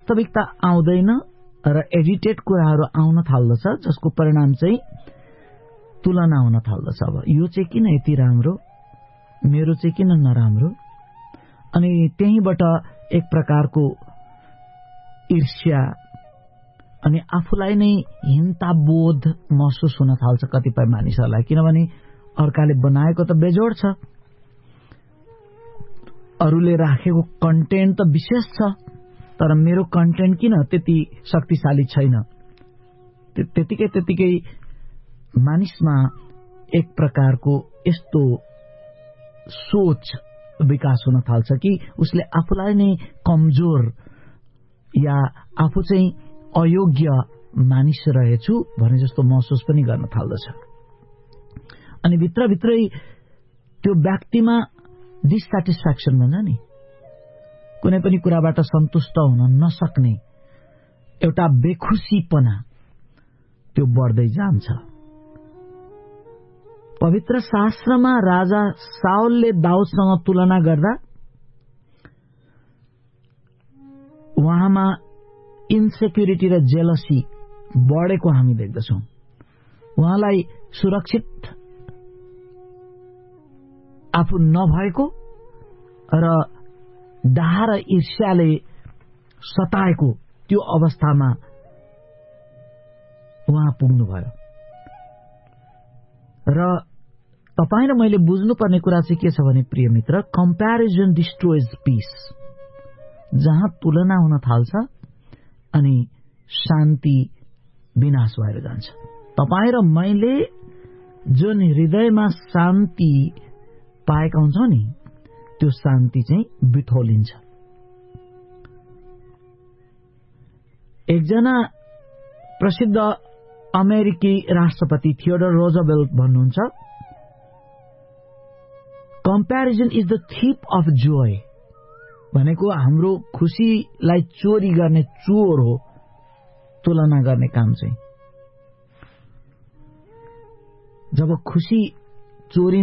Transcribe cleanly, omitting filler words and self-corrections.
वास्तविकता आउँदैन र एडिटेड कुराहरू आउन थाल्दछ, जसको परिणाम चाहिँ तुलना हुन थाल्दछ। अब यो चाहिँ किन यति राम्रो, मेरो चाहिँ किन नराम्रो, अनि त्यहीबाट एक प्रकारको ईर्ष्या अनि आफूलाई नै हीनताबोध महसुस हुन थाल्छ कतिपय मानिसहरूलाई। किनभने अर्काले बनाएको त बेजोड छ, अरूले राखेको कन्टेन्ट त विशेष छ, तर मेरो कन्टेन्ट किन त्यति शक्तिशाली छैन। त्यतिकै मानिसमा एक प्रकारको यस्तो सोच विकास हुन थाल्छ कि उसले आफूलाई नै कमजोर या आफू चाहिँ अयोग्य मानिस रहेछु भने जस्तो महसुस पनि गर्न थाल्दछ। अनि भित्रभित्रै त्यो व्यक्तिमा डिसस्याटिस्फ्याक्सन भन्छ नि, कुनै पनि कुराबाट सन्तुष्ट हुन नसक्ने एउटा बेखुसीपना त्यो बढ्दै जान्छ। पवित्र शास्त्रमा राजा साउलले दाउदसँग तुलना गर्दा उहाँमा इन्सेक्युरिटी र जेलसी बढेको हामी देख्दछौं। उहाँलाई सुरक्षित आफू नभएको र डाह र ईर्ष्याले सताएको त्यो अवस्थामा उहाँ पुग्नुभयो। र तपाईँ र मैले बुझ्नुपर्ने कुरा चाहिँ के छ भने प्रिय मित्र, कम्प्यारिजन डिस्ट्रोइज पीस। जहाँ तुलना हुन थाल्छ अनि शान्ति विनाश भएर जान्छ। तपाईँ र मैले जुन हृदयमा शान्ति पाएका हुन्छौं नि, त्यो शान्ति चाहिँ बिथोलिन्छ। एकजना प्रसिद्ध अमेरिकी राष्ट्रपति थियोडोर रोजवेल्ट भन्नुहुन्छ, comparison is the थिप of Joy. भनेको हाम्रो खुशीलाई चोरी गर्ने चोर हो तुलना गर्ने काम चाहिँ। जब खुशी चोरी